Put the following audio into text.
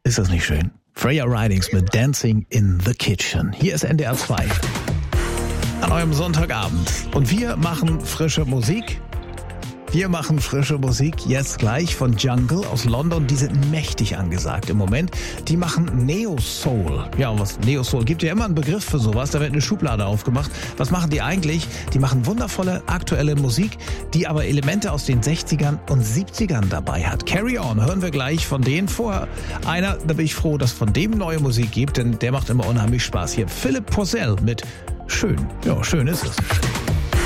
Ist das nicht schön? Freya Ridings mit Dancing in the Kitchen. Hier ist NDR 2 an eurem Sonntagabend. Und wir machen frische Musik. Wir machen frische Musik jetzt gleich von Jungle aus London. Die sind mächtig angesagt im Moment. Die machen Neo-Soul. Ja, und was Neo-Soul? Gibt ja immer einen Begriff für sowas. Da wird eine Schublade aufgemacht. Was machen die eigentlich? Die machen wundervolle aktuelle Musik, die aber Elemente aus den 60ern und 70ern dabei hat. Carry On hören wir gleich von denen. Vorher einer, da bin ich froh, dass es von dem neue Musik gibt, denn der macht immer unheimlich Spaß. Hier Philip Porzell mit Schön. Ja, schön ist es.